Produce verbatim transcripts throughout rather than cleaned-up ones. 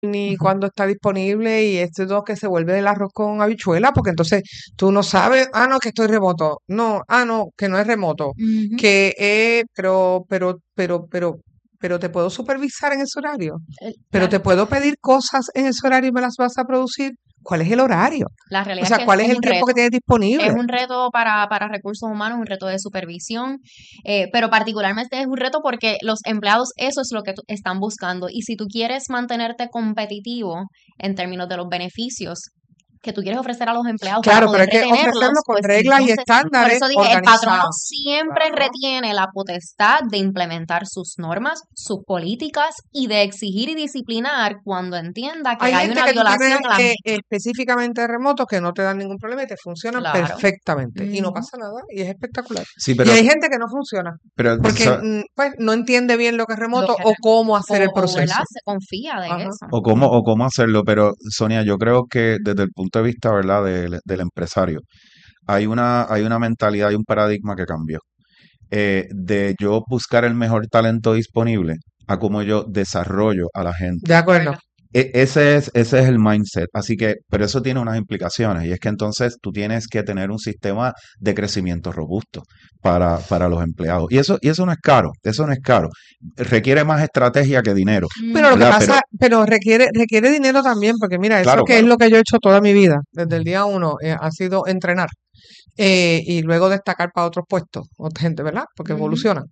ni cuándo está disponible y esto es lo que se vuelve el arroz con habichuela, porque entonces tú no sabes, ah, no, que estoy remoto, no, ah, no, que no es remoto, Ujú. que eh, pero, pero, pero, pero, pero te puedo supervisar en ese horario, Eh, pero La, te puedo pedir cosas en ese horario y me las vas a producir. ¿Cuál es el horario? la O realidad es sea, que es, ¿cuál es es el un tiempo que reto. tienes Es disponible? un reto para, para recursos humanos, un reto de supervisión, eh, pero particularmente es un reto porque los empleados eso es lo que tu- están buscando. Y si tú quieres mantenerte competitivo en términos de los beneficios que tú quieres ofrecer a los empleados para Claro, pero poder hay que ofrecerlo retenerlos, con pues reglas y entonces, por estándares eso dije, el patrono organizados. siempre Claro. retiene la potestad de implementar sus normas, sus políticas y de exigir y disciplinar cuando entienda que Hay hay gente una que tú violación tienes a las eh, mismas. específicamente remotos que no te dan ningún problema y te funcionan Claro. perfectamente y no Ujú. pasa nada y es espectacular. Sí, Y pero, hay gente que no funciona pero porque so- mm, pues no entiende bien lo que es Lo remoto que o cómo hacer o, el o, ¿verdad? proceso. Se confía de Ajá. eso. o cómo, o cómo hacerlo, pero Sonia, yo creo que desde el punto de vista, ¿verdad?, del, del empresario, hay una, hay una mentalidad y un paradigma que cambió. Eh, de yo buscar el mejor talento disponible a cómo yo desarrollo a la gente. De acuerdo. E- Ese es, ese es el mindset. Así que, pero eso tiene unas implicaciones y es que entonces tú tienes que tener un sistema de crecimiento robusto para, para los empleados. Y eso, y eso no es caro, eso no es caro. Requiere más estrategia que dinero, Pero lo que ¿verdad? Pero, pasa, pero requiere, requiere dinero también, porque mira, eso claro, que es claro. lo que yo he hecho toda mi vida, desde el día uno, eh, ha sido entrenar. eh, y luego destacar para otros puestos, otra gente, ¿verdad? Porque Ujú. evolucionan.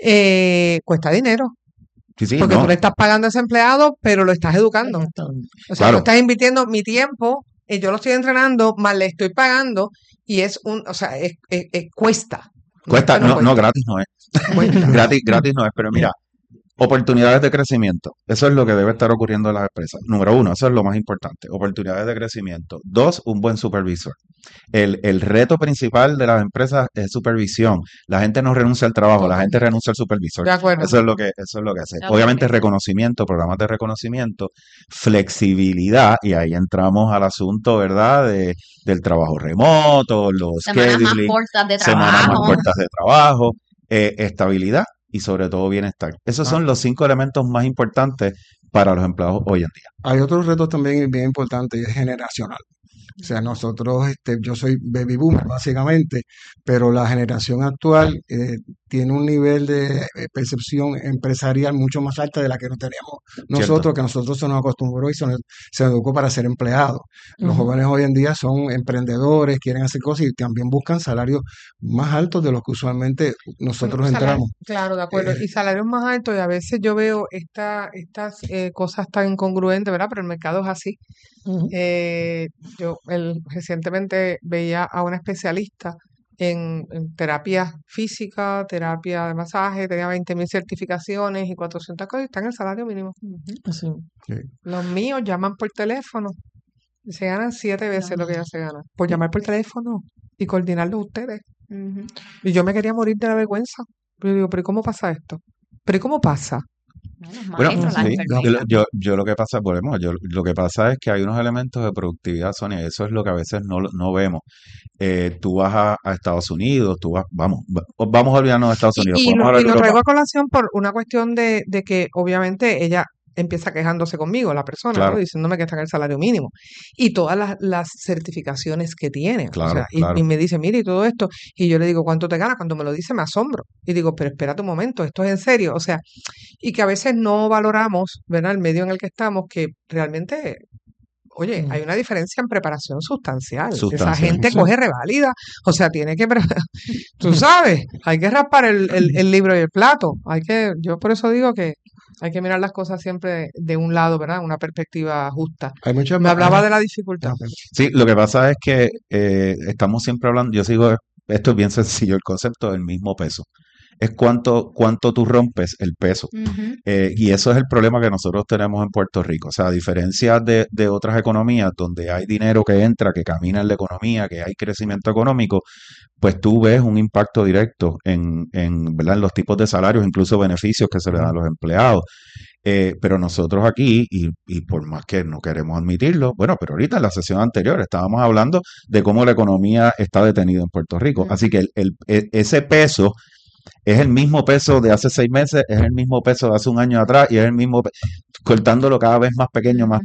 Eh, cuesta dinero, Sí, sí, porque tú no. le estás pagando a ese empleado, pero lo estás educando. O sea, tú Claro, estás invirtiendo mi tiempo, y yo lo estoy entrenando, más le estoy pagando, y es un, o sea, es, es- es- cuesta. No es cuesta, que no no, no, cueste, gratis no es. cuesta. Gratis, gratis no es, pero mira, oportunidades de crecimiento. Eso es lo que debe estar ocurriendo en las empresas. Número uno, eso es lo más importante. Oportunidades de crecimiento. Dos, un buen supervisor. El, el reto principal de las empresas es supervisión. La gente no renuncia al trabajo, la gente Totalmente. renuncia al supervisor. De acuerdo. Eso es lo que, eso es lo que hace. De Obviamente acuerdo. reconocimiento, programas de reconocimiento, flexibilidad, y ahí entramos al asunto, ¿verdad? De, del trabajo remoto, los Semanas más scheduling, cortas de semanas más trabajo. cortas de trabajo, eh, estabilidad y sobre todo bienestar. Esos son Ah, los cinco elementos más importantes para los empleados hoy en día. Hay otros retos también bien importantes y es generacional. O sea, nosotros, este, yo soy baby boomer básicamente, pero la generación actual eh, tiene un nivel de eh, percepción empresarial mucho más alta de la que no teníamos ¿Cierto? nosotros, que nosotros se nos acostumbró y se nos, se nos educó para ser empleados. Los ujú. jóvenes hoy en día son emprendedores, quieren hacer cosas y también buscan salarios más altos de los que usualmente Bueno, nosotros salario, entramos. claro, de acuerdo. Eh, Y salarios más altos, y a veces yo veo esta, estas eh, cosas tan incongruentes, ¿verdad? Pero el mercado es así. ujú. Eh, yo el, recientemente veía a una especialista en, en terapia física, terapia de masaje, tenía veinte mil certificaciones y cuatrocientas cosas, y está en el salario mínimo. Ujú. Sí. Los míos llaman por teléfono y se ganan siete veces lo que ella se gana, por Y- llamar por teléfono y coordinarlo ustedes. Ujú. Y yo me quería morir de la vergüenza. Pero yo digo, ¿pero y cómo pasa esto? ¿Pero y cómo pasa? Bueno, los Bueno, maestros, las Ujú. sí, yo, enfermeras. yo, yo lo que pasa, volvemos, yo, lo que pasa es que hay unos elementos de productividad, Sonia, y eso es lo que a veces no, lo- no vemos. Eh, tú vas a, a Estados Unidos, tú vas, vamos, va- vamos a olvidarnos de Estados Y, Unidos, y, podemos lo, hablar y de lo Europa. traigo a colación por una cuestión de, de que obviamente ella empieza quejándose conmigo, la persona, ¿no? Claro, Diciéndome que está en el salario mínimo. Y todas las, las certificaciones que tiene. O claro, sea, y, claro. y me dice, mire, y todo esto. Y yo le digo, ¿cuánto te ganas? Cuando me lo dice, me asombro. Y digo, pero espérate un momento, esto es en serio. O sea, y que a veces no valoramos, ¿verdad? El medio en el que estamos, que realmente, oye, hay Ujú. una diferencia en preparación sustancial. Esa Sustancial. gente Sí. coge reválida, o sea, tiene que, pre- tú sabes, hay que raspar el, el, el libro y el plato. Hay que, yo por eso digo que hay que mirar las cosas siempre de un lado, ¿verdad? Una perspectiva justa. Hay muchas Me ma- hablaba hay- de la dificultad. ah, perdón. Sí, lo que pasa es que eh, estamos siempre hablando, yo sigo, esto es bien sencillo, el concepto del mismo peso. Es cuánto, cuánto tú rompes el peso. Ujú. Eh, y eso es el problema que nosotros tenemos en Puerto Rico. O sea, a diferencia de, de otras economías donde hay dinero que entra, que camina en la economía, que hay crecimiento económico, pues tú ves un impacto directo en, en, ¿verdad?, en los tipos de salarios, incluso beneficios que se le dan a los empleados. Eh, pero nosotros aquí, y, y por más que no queremos admitirlo, bueno, pero ahorita en la sesión anterior estábamos hablando de cómo la economía está detenida en Puerto Rico. Ujú. Así que el, el- e- ese peso es el mismo peso de hace seis meses, es el mismo peso de hace un año atrás y es el mismo, pe- cortándolo cada vez más pequeño, más